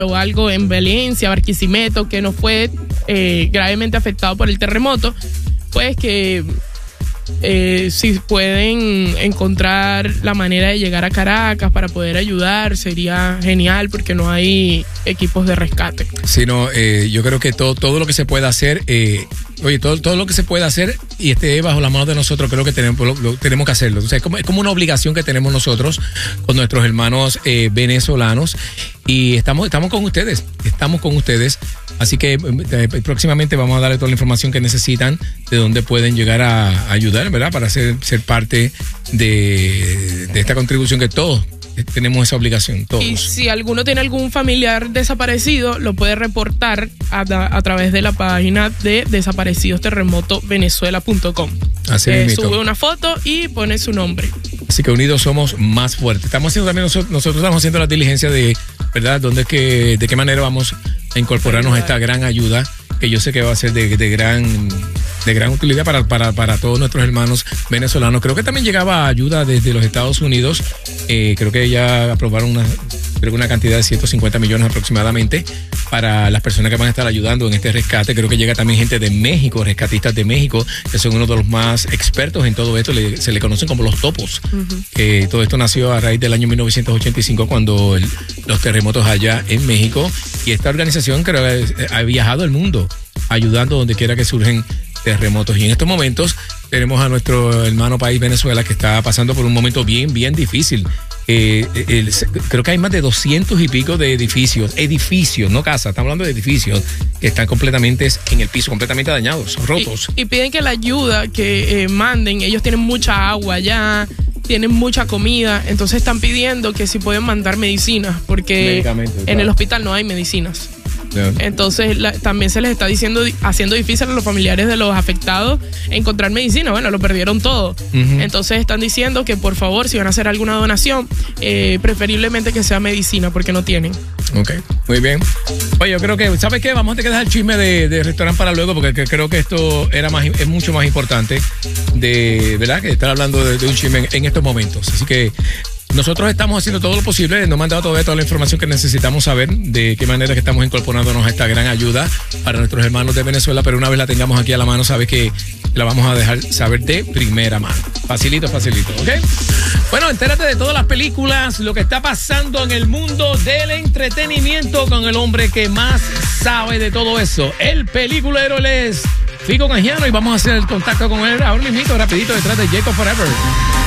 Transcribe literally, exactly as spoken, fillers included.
o algo en Valencia, Barquisimeto, que no fue eh, gravemente afectado por el terremoto, pues que eh, si pueden encontrar la manera de llegar a Caracas para poder ayudar, sería genial, porque no hay equipos de rescate. Sí, no, eh, yo creo que todo, todo lo que se pueda hacer, eh, oye, todo, todo lo que se pueda hacer y esté bajo las manos de nosotros, creo que tenemos, lo, lo, tenemos que hacerlo. O sea, es como, es como una obligación que tenemos nosotros con nuestros hermanos eh, venezolanos, y estamos, estamos con ustedes, estamos con ustedes. Así que eh, próximamente vamos a darle toda la información que necesitan, de dónde pueden llegar a, a ayudar, ¿verdad? Para ser, ser parte de, de esta contribución que todos tenemos esa obligación, todos. Y si alguno tiene algún familiar desaparecido, lo puede reportar a, a través de la página de desaparecidos terremoto venezuela punto com. Así eh, mismo. Sube una foto y pone su nombre. Así que unidos somos más fuertes. Estamos haciendo también nosotros, nosotros estamos haciendo la diligencia de, ¿verdad? Dónde es que, de qué manera vamos a incorporarnos a esta gran ayuda, que yo sé que va a ser de, de gran de gran utilidad para, para, para todos nuestros hermanos venezolanos. Creo que también llegaba ayuda desde los Estados Unidos. Eh, creo que ya aprobaron una, creo que una cantidad de ciento cincuenta millones aproximadamente para las personas que van a estar ayudando en este rescate. Creo que llega también gente de México, rescatistas de México, que son uno de los más expertos en todo esto. Le, se le conocen como los topos. Uh-huh. Eh, todo esto nació a raíz del año mil novecientos ochenta y cinco, cuando el, los terremotos allá en México. Y esta organización creo que ha viajado el mundo ayudando donde quiera que surgen terremotos. Y en estos momentos tenemos a nuestro hermano país Venezuela, que está pasando por un momento bien, bien difícil. Eh, el, creo que hay más de doscientos y pico de edificios, edificios, no casas, estamos hablando de edificios que están completamente en el piso, completamente dañados, rotos. Y, y piden que la ayuda que eh, manden, ellos tienen mucha agua allá, tienen mucha comida, entonces están pidiendo que si pueden mandar medicinas, porque en claro. el hospital no hay medicinas. Yeah. Entonces la, también se les está diciendo, haciendo difícil a los familiares de los afectados encontrar medicina. Bueno, lo perdieron todo. Uh-huh. Entonces están diciendo que por favor, si van a hacer alguna donación, eh, preferiblemente que sea medicina, porque no tienen. Ok, muy bien. Oye, yo creo que, ¿sabes qué? Vamos a tener que dejar el chisme de, de restaurante para luego, porque creo que esto era más, es mucho más importante de, ¿verdad? Que estar hablando de, de un chisme en, en estos momentos. Así que nosotros estamos haciendo todo lo posible, nos han dado todavía toda la información que necesitamos saber de qué manera que estamos incorporándonos a esta gran ayuda para nuestros hermanos de Venezuela, pero una vez la tengamos aquí a la mano, sabes que la vamos a dejar saber de primera mano. Facilito, facilito, ¿ok? Bueno, entérate de todas las películas, lo que está pasando en el mundo del entretenimiento con el hombre que más sabe de todo eso. El peliculero, él es Fico Canjiano, y vamos a hacer el contacto con él ahora mismo, rapidito, detrás de Jacob Forever.